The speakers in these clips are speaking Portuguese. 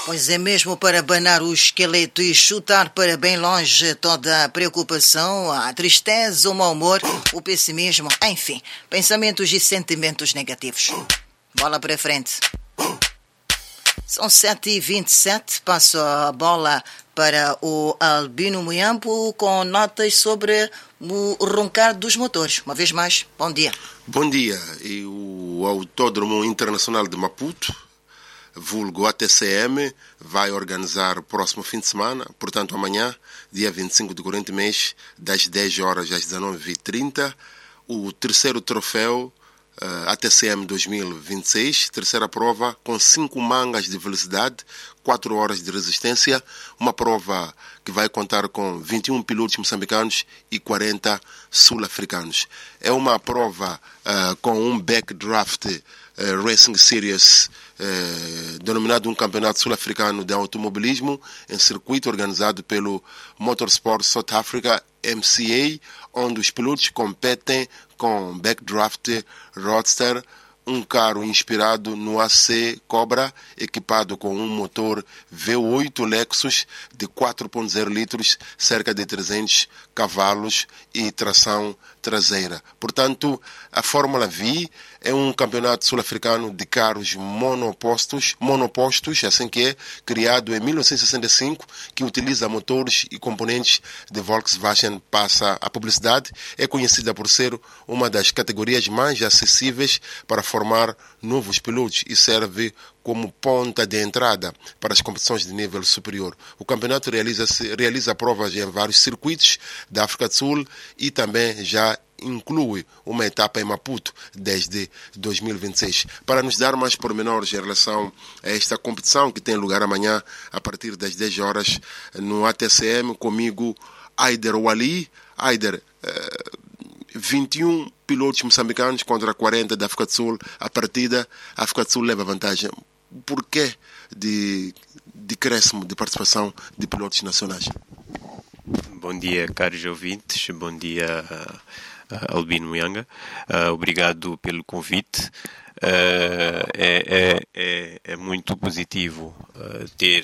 Pois é mesmo para abanar o esqueleto e chutar para bem longe toda a preocupação, a tristeza, o mau humor, o pessimismo, enfim, pensamentos e sentimentos negativos. Bola para frente. São 7h27, passo a bola para o Albino Muyambo com notas sobre o roncar dos motores. Uma vez mais, bom dia. Bom dia. E o Autódromo Internacional de Maputo, vulgo ATCM, vai organizar o próximo fim de semana, portanto amanhã, dia 25 de corrente mês, das 10 horas às 19h30, o terceiro troféu ATCM 2026, terceira prova com 5 mangas de velocidade, 4 horas de resistência, uma prova que vai contar com 21 pilotos moçambicanos e 40 sul-africanos. É uma prova com um backdraft Racing Series, denominado um campeonato sul-africano de automobilismo, em circuito organizado pelo Motorsport South Africa, MCA, onde os pilotos competem com Backdraft Roadster, um carro inspirado no AC Cobra, equipado com um motor V8 Lexus de 4.0 litros, cerca de 300 cavalos e tração traseira. Portanto, a Fórmula V é um campeonato sul-africano de carros monopostos, assim que é, criado em 1965, que utiliza motores e componentes de Volkswagen. Passa a publicidade, é conhecida por ser uma das categorias mais acessíveis para formar novos pilotos e serve como ponta de entrada para as competições de nível superior. O campeonato realiza provas em vários circuitos da África do Sul e também já inclui uma etapa em Maputo desde 2026. Para nos dar mais pormenores em relação a esta competição que tem lugar amanhã a partir das 10 horas no ATCM, comigo Aider Wali. Aider, 21 pilotos moçambicanos contra 40 da África do Sul. A partida, a África do Sul leva vantagem. Por que de decréscimo de participação de pilotos nacionais? Bom dia, caros ouvintes. Bom dia, Albino Muyanga. Obrigado pelo convite. É muito positivo ter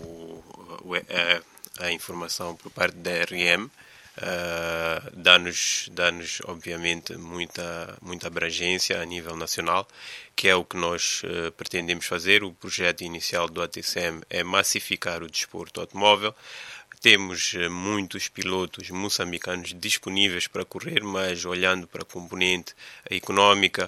a informação por parte da RM. Dá-nos obviamente muita abrangência a nível nacional, que é o que nós pretendemos fazer. O projeto inicial do ATCM é massificar o desporto automóvel. Temos muitos pilotos moçambicanos disponíveis para correr, mas olhando para a componente económica,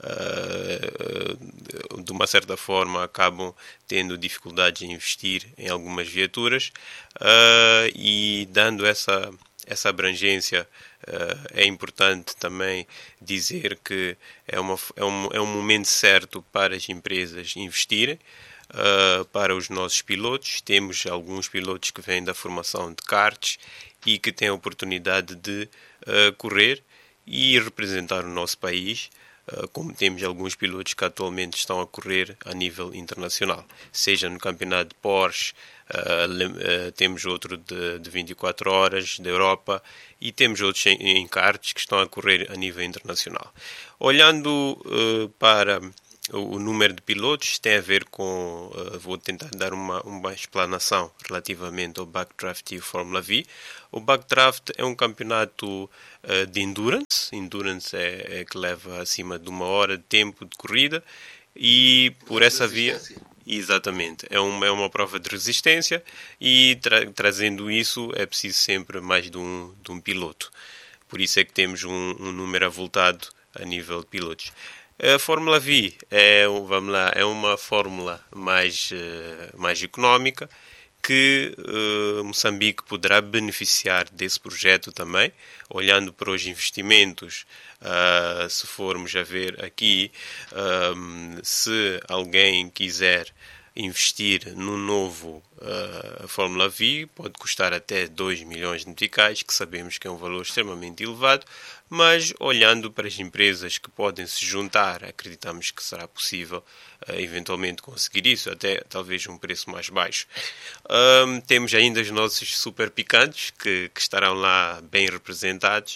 de uma certa forma acabam tendo dificuldades em investir em algumas viaturas, e dando essa abrangência, é importante também dizer que é um momento certo para as empresas investirem. Para os nossos pilotos, temos alguns pilotos que vêm da formação de karts e que têm a oportunidade de correr e representar o nosso país, como temos alguns pilotos que atualmente estão a correr a nível internacional, seja no campeonato de Porsche, temos outro de 24 horas da Europa e temos outros em karts que estão a correr a nível internacional. Olhando para o número de pilotos, tem a ver com, vou tentar dar uma explanação relativamente ao Backdraft e Fórmula V. O Backdraft é um campeonato de endurance. Endurance é que leva acima de 1 hora de tempo de corrida, e por essa via, exatamente, é uma prova de resistência, e trazendo isso é preciso sempre mais de um piloto. Por isso é que temos um número avultado a nível de pilotos. A Fórmula V é uma fórmula mais económica, que Moçambique poderá beneficiar desse projeto também, olhando para os investimentos. Se formos a ver aqui, se alguém quiser investir no novo Fórmula V, pode custar até 2 milhões de meticais, que sabemos que é um valor extremamente elevado, mas olhando para as empresas que podem se juntar, acreditamos que será possível eventualmente conseguir isso, até talvez um preço mais baixo. Temos ainda os nossos super picantes, que estarão lá bem representados.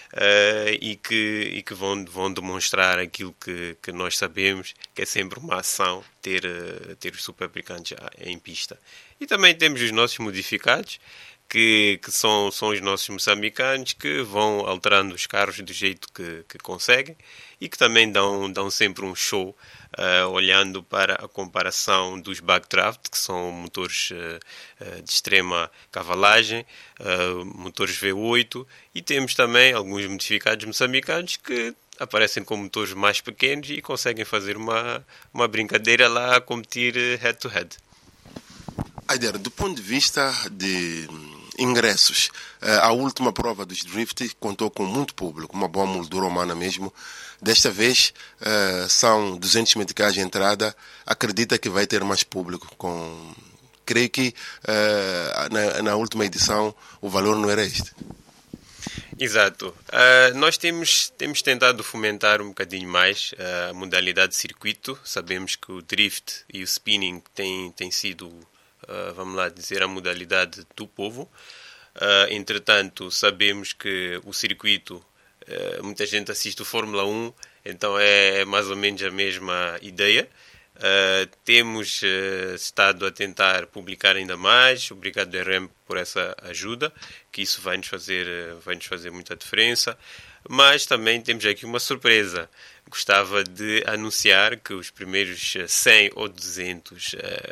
e que vão demonstrar aquilo que nós sabemos, que é sempre uma ação ter os Sul-Africanos em pista. E também temos os nossos modificados, que são os nossos moçambicanos, que vão alterando os carros do jeito que conseguem e que também dão sempre um show, olhando para a comparação dos backdraft, que são motores de extrema cavalagem, motores V8, e temos também alguns modificados moçambicanos que aparecem com motores mais pequenos e conseguem fazer uma brincadeira lá a competir head-to-head. Aider, do ponto de vista de ingressos, a última prova dos Drift contou com muito público, uma boa moldura humana mesmo. Desta vez são 200 meticais de entrada. Acredita que vai ter mais público? Creio que na última edição o valor não era este. Exato. Nós temos tentado fomentar um bocadinho mais a modalidade de circuito. Sabemos que o drift e o spinning têm sido, vamos lá dizer, a modalidade do povo. Entretanto, sabemos que o circuito, muita gente assiste o Fórmula 1, então é mais ou menos a mesma ideia. Temos estado a tentar publicar ainda mais. Obrigado, RM, por essa ajuda, que isso vai nos fazer muita diferença. Mas também temos aqui uma surpresa. Gostava de anunciar que os primeiros 100 ou 200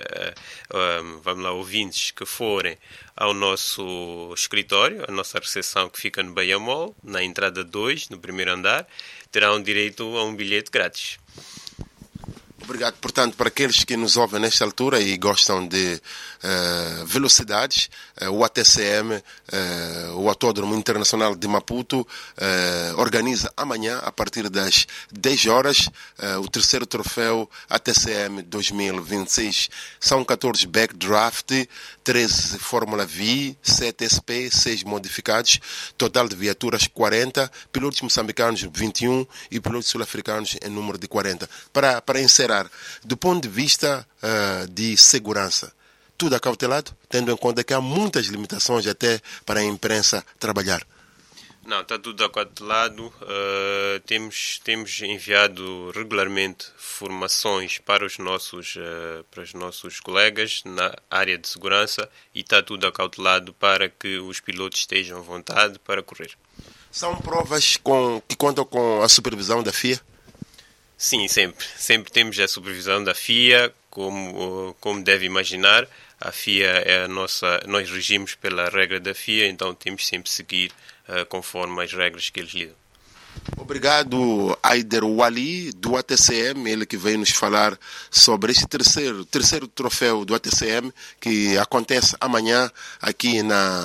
vamos lá, ouvintes que forem ao nosso escritório, a nossa recepção que fica no Bahia Mall, na entrada 2, no primeiro andar, terão direito a um bilhete grátis. Obrigado. Portanto, para aqueles que nos ouvem nesta altura e gostam de velocidades, o ATCM, o Autódromo Internacional de Maputo, organiza amanhã, a partir das 10 horas, o terceiro troféu ATCM 2026. São 14 backdraft, 13 Fórmula V, 7 SP, 6 modificados, total de viaturas 40, pilotos moçambicanos 21 e pilotos sul-africanos em número de 40. Para encerrar, do ponto de vista de segurança, tudo acautelado, tendo em conta que há muitas limitações até para a imprensa trabalhar? Não, está tudo acautelado. Temos enviado regularmente formações para os nossos colegas na área de segurança e está tudo acautelado para que os pilotos estejam à vontade para correr. São provas que contam com a supervisão da FIA? Sim, sempre. Sempre temos a supervisão da FIA, como deve imaginar. A FIA é a nossa... Nós regimos pela regra da FIA, então temos sempre de seguir conforme as regras que eles lidam. Obrigado, Aider Wali, do ATCM, ele que veio nos falar sobre este terceiro troféu do ATCM, que acontece amanhã aqui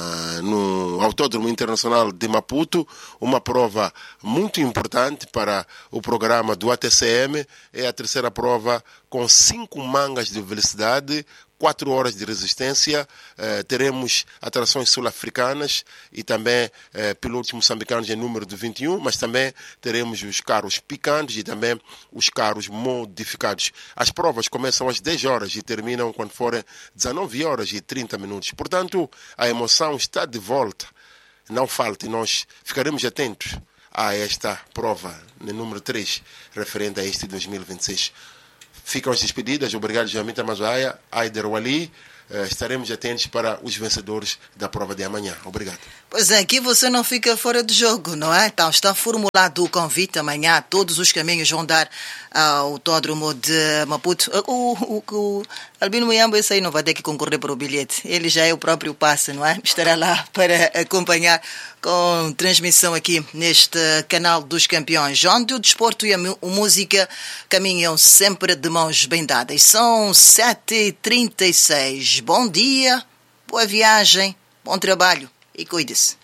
no Autódromo Internacional de Maputo, uma prova muito importante para o programa do ATCM. É a terceira prova com 5 mangas de velocidade, 4 horas de resistência. Teremos atrações sul-africanas e também pilotos moçambicanos em número de 21, mas também teremos os carros picantes e também os carros modificados. As provas começam às 10 horas e terminam quando forem 19 horas e 30 minutos. Portanto, a emoção está de volta. Não falte, nós ficaremos atentos a esta prova, no número 3, referente a este 2026. Ficam as despedidas. Obrigado, Jamita Mazoaia, Aider Wali. Estaremos atentos para os vencedores da prova de amanhã. Obrigado. Pois é, aqui você não fica fora de jogo, não é? Então está formulado o convite amanhã. Todos os caminhos vão dar ao Autódromo de Maputo. O Albino Muyambo, esse aí não vai ter que concorrer para o bilhete. Ele já é o próprio passe, não é? Estará lá para acompanhar com transmissão aqui neste canal dos campeões, onde o desporto e a música caminham sempre de mãos bem dadas. São 7h36. Bom dia, boa viagem, bom trabalho e cuide-se.